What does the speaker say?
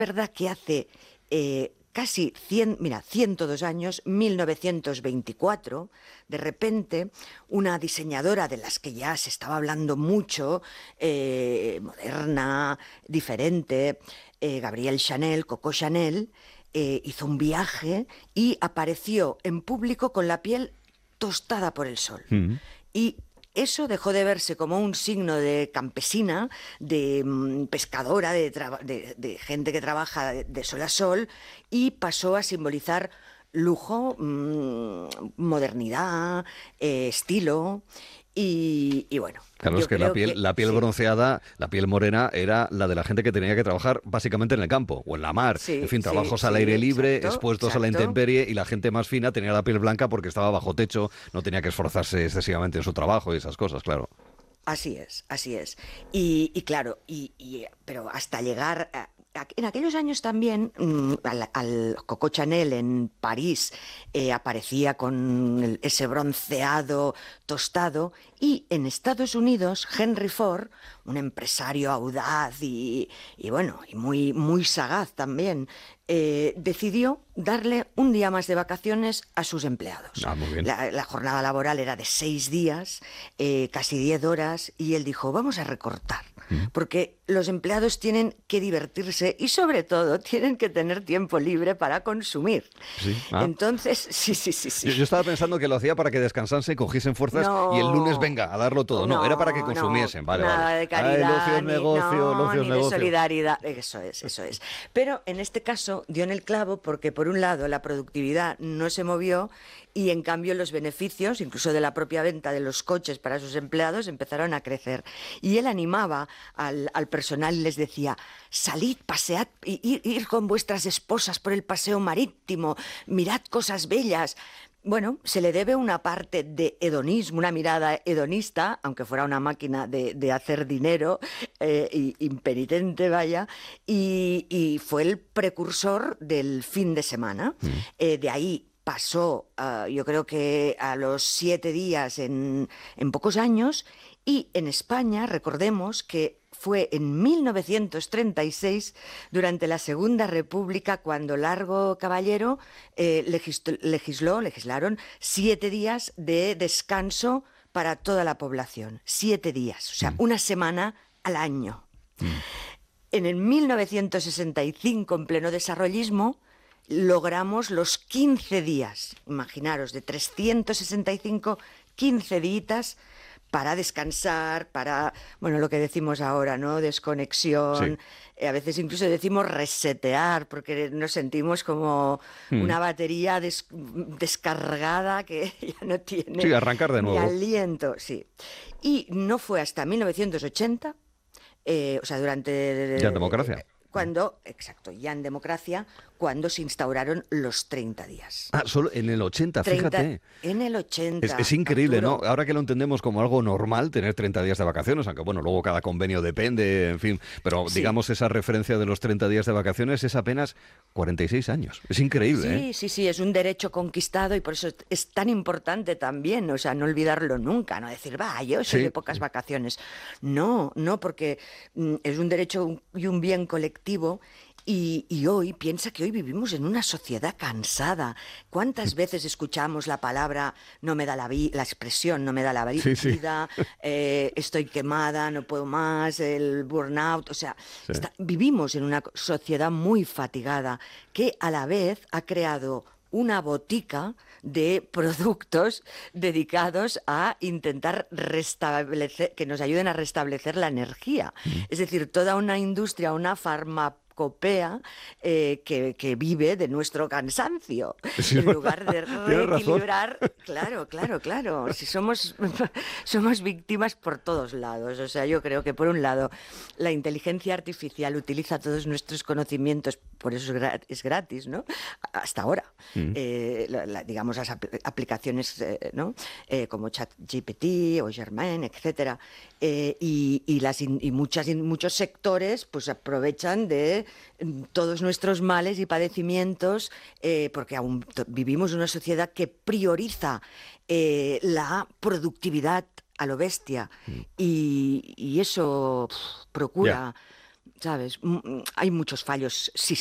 verdad que hace casi 102 años, 1924, de repente, una diseñadora de las que ya se estaba hablando mucho, moderna, diferente, Gabrielle Chanel, Coco Chanel, hizo un viaje y apareció en público con la piel tostada por el sol. Mm. Y eso dejó de verse como un signo de campesina, de pescadora, de gente que trabaja de sol a sol, y pasó a simbolizar lujo, modernidad, estilo, y bueno, Claro, es yo que creo que la piel sí, bronceada, la piel morena, era la de la gente que tenía que trabajar básicamente en el campo o en la mar. En sí, fin, sí, trabajos al sí, aire libre, exacto, expuestos a la exacto. intemperie, y la gente más fina tenía la piel blanca porque estaba bajo techo, no tenía que esforzarse excesivamente en su trabajo y esas cosas, claro. Así es, así es. Y claro, pero hasta llegar en aquellos años también, al Coco Chanel en París aparecía con ese bronceado tostado, y en Estados Unidos Henry Ford, un empresario audaz y bueno, y muy, muy sagaz también, decidió darle un día más de vacaciones a sus empleados. Ah, muy bien. La jornada laboral era de 6 días, casi 10 horas, y él dijo, vamos a recortar, Mm. porque los empleados tienen que divertirse y sobre todo tienen que tener tiempo libre para consumir. Sí. Ah. Entonces, sí, sí, sí, sí. Yo estaba pensando que lo hacía para que descansasen, cogiesen fuerzas y el lunes No, venga a darlo todo. No, era para que no, consumiesen. Vale, vale. nada de Ah, el ocio es caridad, negocio, el ocio es ni de negocio. solidaridad. Eso es, eso es. Pero en este caso dio en el clavo porque, por un lado, la productividad no se movió y, en cambio, los beneficios, incluso de la propia venta de los coches para sus empleados, empezaron a crecer. Y él animaba al personal y les decía, salid, pasead, ir con vuestras esposas por el paseo marítimo, mirad cosas bellas. Bueno, se le debe una parte de hedonismo, una mirada hedonista, aunque fuera una máquina de hacer dinero, impenitente, vaya, y fue el precursor del fin de semana. Mm. De ahí pasó, yo creo que a los 7 días en pocos años, y en España, recordemos que fue en 1936, durante la Segunda República, cuando Largo Caballero legislaron 7 días de descanso para toda la población. 7 días, o sea, Mm. una semana al año. Mm. En el 1965, en pleno desarrollismo, logramos los 15 días. Imaginaros, de 365, 15 días para descansar, para, bueno, lo que decimos ahora, ¿no? Sí. Desconexión. A veces incluso decimos resetear, porque nos sentimos como Mm. una batería descargada que ya no Sí, tiene arrancar de ni nuevo. aliento, sí. Y no fue hasta 1980, o sea, Ya en democracia. cuando, exacto, ya en democracia, cuando se instauraron los 30 días. Ah, solo en el 80, 30 fíjate. en el Es 80, increíble, ¿no? Arturo. Ahora que lo entendemos como algo normal, tener 30 días de vacaciones, aunque bueno, luego cada convenio depende, en fin, pero Sí. digamos esa referencia de los 30 días de vacaciones es apenas 46 años. Es increíble, ¿eh? Sí, sí, sí, es un derecho conquistado y por eso es tan importante también, o sea, no olvidarlo nunca, no decir, va, yo soy Sí, de pocas vacaciones. No, no, porque es un derecho y un bien colectivo. Y hoy, piensa que hoy vivimos en una sociedad cansada. ¿Cuántas veces escuchamos la palabra no me da la expresión no me da la sí, sí, vida, estoy quemada, no puedo más, el burnout? O sea, sí. vivimos en una sociedad muy fatigada que a la vez ha creado una botica de productos dedicados a intentar restablecer, que nos ayuden a restablecer la energía. Mm. Es decir, toda una industria, una farmacopea que vive de nuestro cansancio, Sí, es en verdad. lugar de Tienes razón. reequilibrar. Claro, claro, claro. Si somos víctimas por todos lados. O sea, yo creo que, por un lado, la inteligencia artificial utiliza todos nuestros conocimientos, por eso es gratis, ¿no? Hasta ahora. Mm. Digamos, las aplicaciones, ¿no? Como ChatGPT o Germain, etcétera. Muchos sectores pues aprovechan de todos nuestros males y padecimientos, porque aún vivimos en una sociedad que prioriza la productividad a lo bestia, Mm. y eso Ya. procura ¿sabes? Hay muchos fallos